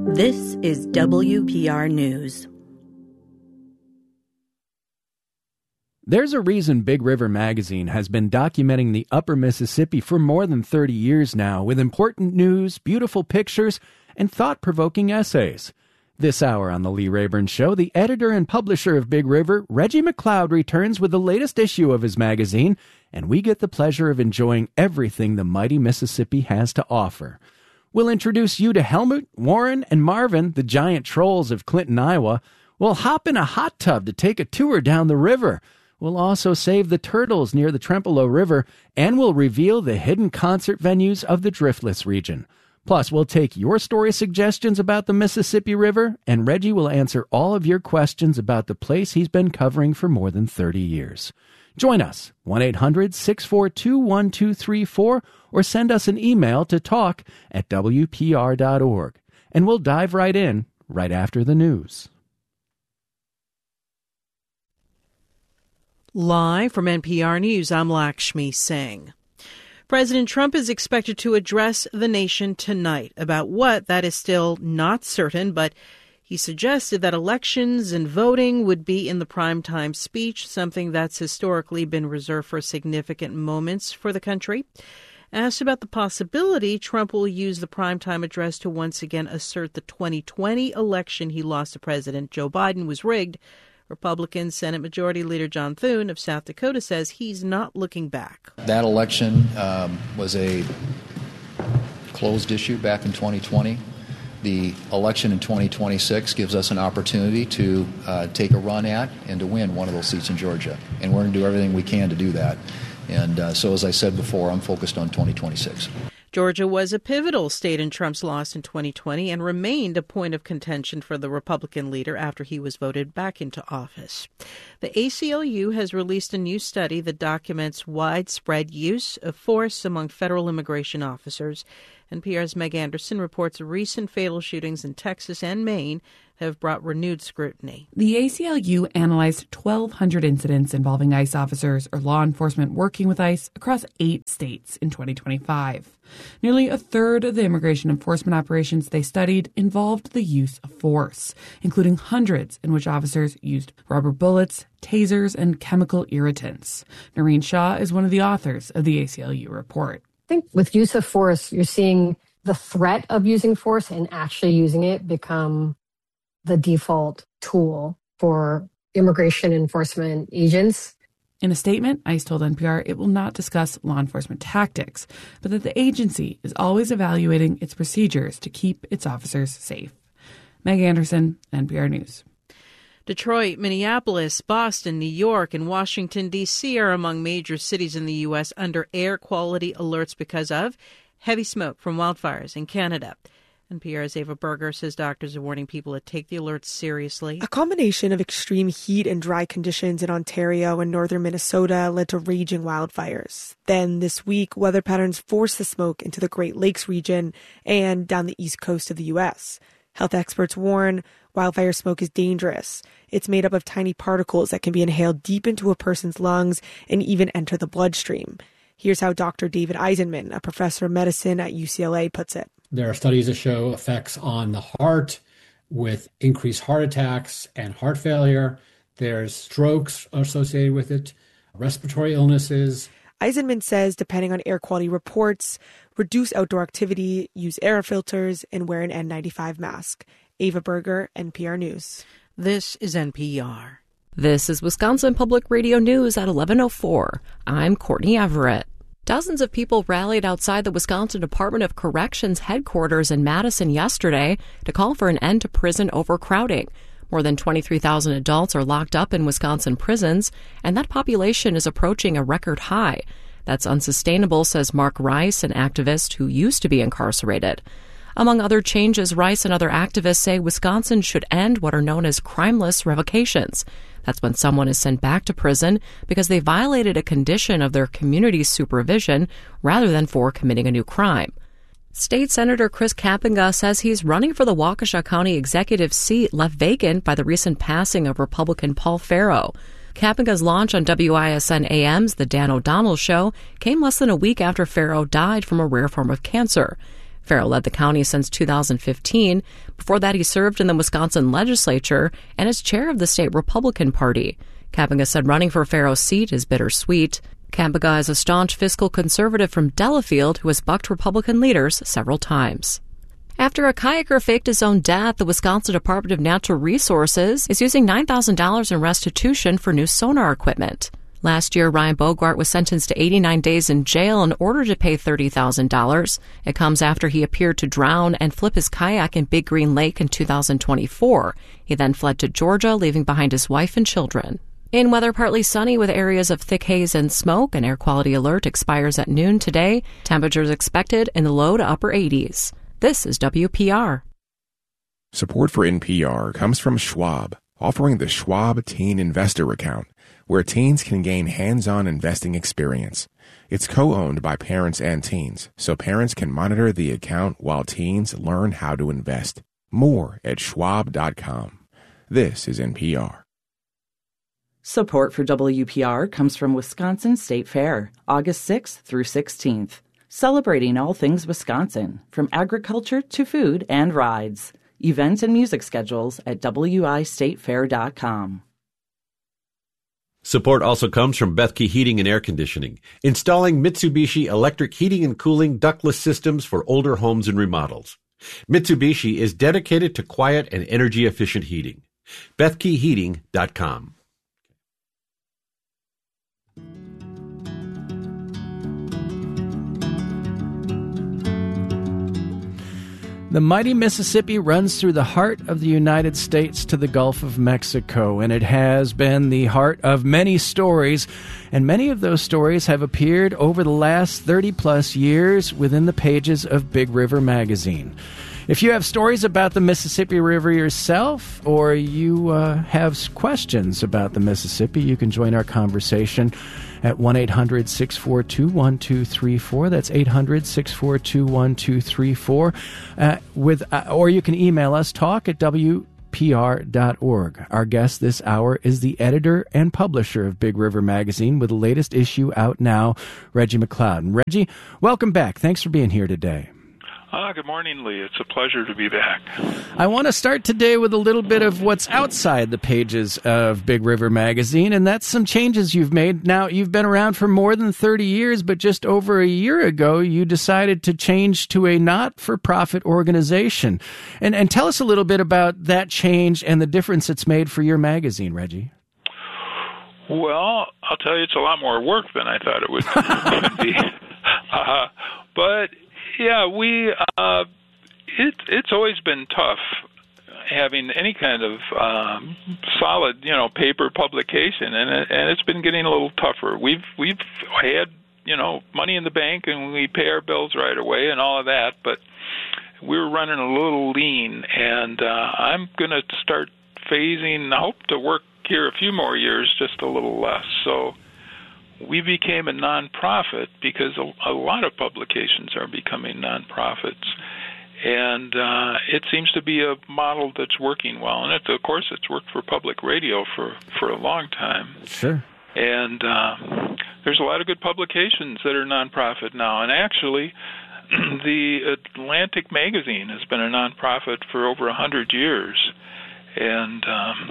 This is WPR News. There's a reason Big River Magazine has been documenting the Upper Mississippi for more than 30 years now, with important news, beautiful pictures, and thought-provoking essays. This hour on The Lee Rayburn Show, the editor and publisher of Big River, Reggie McLeod, returns with the latest issue of his magazine, and we get the pleasure of enjoying everything the mighty Mississippi has to offer. We'll introduce you to Helmut, Warren, and Marvin, the giant trolls of Clinton, Iowa. We'll hop in a hot tub to take a tour down the river. We'll also save the turtles near the Trempealeau River, and we'll reveal the hidden concert venues of the Driftless region. Plus, we'll take your story suggestions about the Mississippi River, and Reggie will answer all of your questions about the place he's been covering for more than 30 years. Join us, 1-800-642-1234, or send us an email to talk@wpr.org. And we'll dive right in, right after the news. Live from NPR News, I'm Lakshmi Singh. President Trump is expected to address the nation tonight. About what, that is still not certain, but he suggested that elections and voting would be in the primetime speech, something that's historically been reserved for significant moments for the country. Asked about the possibility Trump will use the primetime address to once again assert the 2020 election he lost to President Joe Biden was rigged, Republican Senate Majority Leader John Thune of South Dakota says he's not looking back. That election was a closed issue back in 2020. The election in 2026 gives us an opportunity to take a run at and to win one of those seats in Georgia. And we're going to do everything we can to do that. And so, as I said before, I'm focused on 2026. Georgia was a pivotal state in Trump's loss in 2020 and remained a point of contention for the Republican leader after he was voted back into office. The ACLU has released a new study that documents widespread use of force among federal immigration officers. NPR's Meg Anderson reports recent fatal shootings in Texas and Maine have brought renewed scrutiny. The ACLU analyzed 1,200 incidents involving ICE officers or law enforcement working with ICE across 8 states in 2025. Nearly a third of the immigration enforcement operations they studied involved the use of force, including hundreds in which officers used rubber bullets, tasers, and chemical irritants. Noreen Shaw is one of the authors of the ACLU report. I think with use of force, you're seeing the threat of using force and actually using it become the default tool for immigration enforcement agents. In a statement, ICE told NPR it will not discuss law enforcement tactics, but that the agency is always evaluating its procedures to keep its officers safe. Meg Anderson, NPR News. Detroit, Minneapolis, Boston, New York, and Washington, D.C. are among major cities in the U.S. under air quality alerts because of heavy smoke from wildfires in Canada. NPR's Ava Berger says doctors are warning people to take the alerts seriously. A combination of extreme heat and dry conditions in Ontario and northern Minnesota led to raging wildfires. Then this week, weather patterns forced the smoke into the Great Lakes region and down the east coast of the U.S. Health experts warn wildfire smoke is dangerous. It's made up of tiny particles that can be inhaled deep into a person's lungs and even enter the bloodstream. Here's how Dr. David Eisenman, a professor of medicine at UCLA, puts it. There are studies that show effects on the heart with increased heart attacks and heart failure. There's strokes associated with it, respiratory illnesses. Eisenman says, depending on air quality reports, reduce outdoor activity, use air filters, and wear an N95 mask. Ava Berger, NPR News. This is NPR. This is Wisconsin Public Radio News at 11:04. I'm Courtney Everett. Dozens of people rallied outside the Wisconsin Department of Corrections headquarters in Madison yesterday to call for an end to prison overcrowding. More than 23,000 adults are locked up in Wisconsin prisons, and that population is approaching a record high. That's unsustainable, says Mark Rice, an activist who used to be incarcerated. Among other changes, Rice and other activists say Wisconsin should end what are known as crimeless revocations. That's when someone is sent back to prison because they violated a condition of their community supervision rather than for committing a new crime. State Senator Chris Kapenga says he's running for the Waukesha County executive seat left vacant by the recent passing of Republican Paul Farrow. Kapenga's launch on WISN AM's The Dan O'Donnell Show came less than a week after Farrow died from a rare form of cancer. Farrell led the county since 2015. Before that, he served in the Wisconsin legislature and as chair of the state Republican Party. Kapenga said running for Farrell's seat is bittersweet. Kapenga is a staunch fiscal conservative from Delafield who has bucked Republican leaders several times. After a kayaker faked his own death, the Wisconsin Department of Natural Resources is using $9,000 in restitution for new sonar equipment. Last year, Ryan Bogart was sentenced to 89 days in jail in order to pay $30,000. It comes after he appeared to drown and flip his kayak in Big Green Lake in 2024. He then fled to Georgia, leaving behind his wife and children. In weather, partly sunny with areas of thick haze and smoke. An air quality alert expires at noon today. Temperatures expected in the low to upper 80s. This is WPR. Support for NPR comes from Schwab, offering the Schwab Teen Investor Account, where teens can gain hands-on investing experience. It's co-owned by parents and teens, so parents can monitor the account while teens learn how to invest. More at schwab.com. This is NPR. Support for WPR comes from Wisconsin State Fair, August 6th through 16th. Celebrating all things Wisconsin, from agriculture to food and rides. Events and music schedules at wistatefair.com. Support also comes from Bethke Heating and Air Conditioning, installing Mitsubishi electric heating and cooling ductless systems for older homes and remodels. Mitsubishi is dedicated to quiet and energy-efficient heating. BethkeHeating.com. The mighty Mississippi runs through the heart of the United States to the Gulf of Mexico, and it has been the heart of many stories, and many of those stories have appeared over the last 30-plus years within the pages of Big River Magazine. If you have stories about the Mississippi River yourself, or you have questions about the Mississippi, you can join our conversation at 1-800-642-1234. That's 800-642-1234. Or you can email us, talk@wpr.org. Our guest this hour is the editor and publisher of Big River Magazine, with the latest issue out now, Reggie McLeod. And Reggie, welcome back. Thanks for being here today. Good morning, Lee. It's a pleasure to be back. I want to start today with a little bit of what's outside the pages of Big River Magazine, and that's some changes you've made. Now, you've been around for more than 30 years, but just over a year ago, you decided to change to a not-for-profit organization. And tell us a little bit about that change and the difference it's made for your magazine, Reggie. Well, I'll tell you, it's a lot more work than I thought it would be. But yeah, it's always been tough having any kind of solid, paper publication, and it's been getting a little tougher. We've had, money in the bank, and we pay our bills right away and all of that, but we're running a little lean, and I'm going to start phasing. I hope to work here a few more years, just a little less. So we became a nonprofit because a lot of publications are becoming nonprofits, and it seems to be a model that's working well. And of course, it's worked for public radio for a long time. Sure. And there's a lot of good publications that are nonprofit now. And actually, the Atlantic Magazine has been a nonprofit for over 100 years, and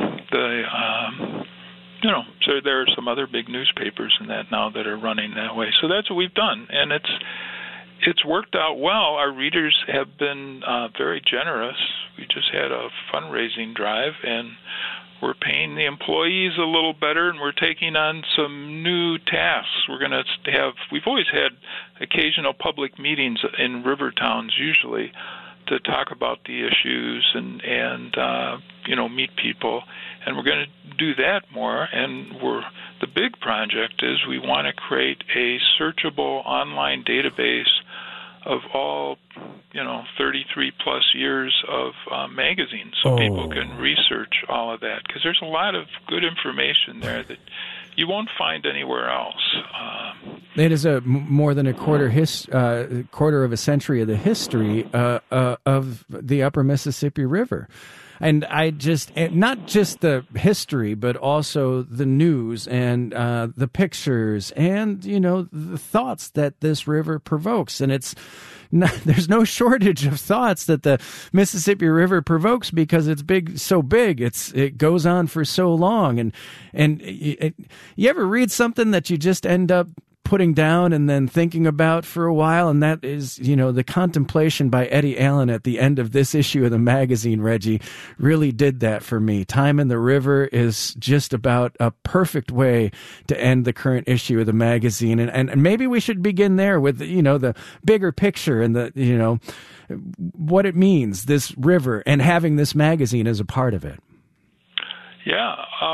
so there are some other big newspapers in that now that are running that way. So that's what we've done, and it's worked out well. Our readers have been very generous. We just had a fundraising drive, and we're paying the employees a little better, and we're taking on some new tasks. We've always had occasional public meetings in river towns, usually, to talk about the issues and meet people, and we're going to do that more. And the big project is we want to create a searchable online database of all 33 plus years of magazines, so people can research all of that, because there's a lot of good information there that you won't find anywhere else. It is more than a quarter of a century of the history of the Upper Mississippi River. And not just the history, but also the news and the pictures and, the thoughts that this river provokes. And there's no shortage of thoughts that the Mississippi River provokes because it's so big. It goes on for so long. And you ever read something that you just end up putting down and then thinking about for a while? And that is, the contemplation by Eddie Allen at the end of this issue of the magazine, Reggie, really did that for me. Time in the River is just about a perfect way to end the current issue of the magazine. And maybe we should begin there with, the bigger picture and what it means, this river, and having this magazine as a part of it. Yeah.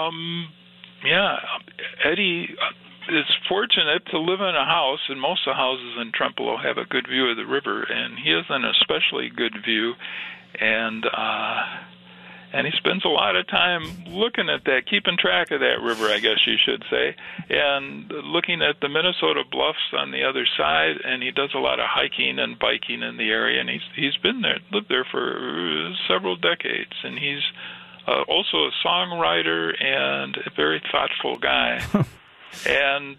Eddie is fortunate to live in a house, and most of the houses in Trempealeau have a good view of the river, and he has an especially good view, and he spends a lot of time looking at that, keeping track of that river, I guess you should say, and looking at the Minnesota Bluffs on the other side, and he does a lot of hiking and biking in the area, and he's lived there for several decades, and he's also a songwriter and a very thoughtful guy. And,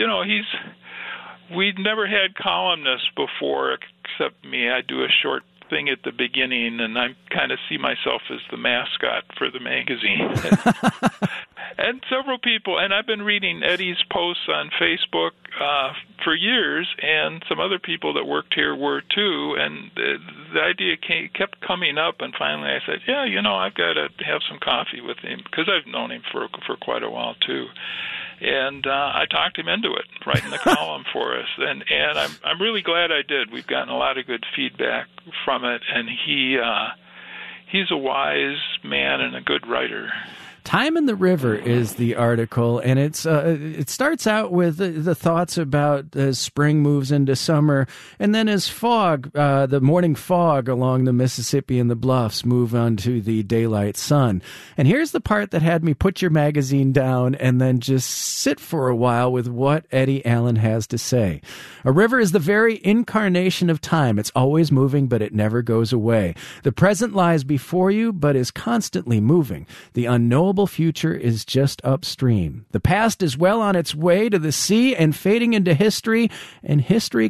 we'd never had columnists before except me. I do a short thing at the beginning, and I kind of see myself as the mascot for the magazine. And several people, and I've been reading Eddie's posts on Facebook for years, and some other people that worked here were too, and the idea kept coming up, and finally I said, I've got to have some coffee with him, because I've known him for quite a while too. And I talked him into it, writing the column for us, and I'm really glad I did. We've gotten a lot of good feedback from it, and he's a wise man and a good writer. Time in the River is the article, and it starts out with the thoughts about as spring moves into summer, and then as the morning fog along the Mississippi and the bluffs move on to the daylight sun. And here's the part that had me put your magazine down and then just sit for a while with what Eddie Allen has to say. A river is the very incarnation of time. It's always moving, but it never goes away. The present lies before you, but is constantly moving. The unknowable future is just upstream. The past is well on its way to the sea and fading into history, and history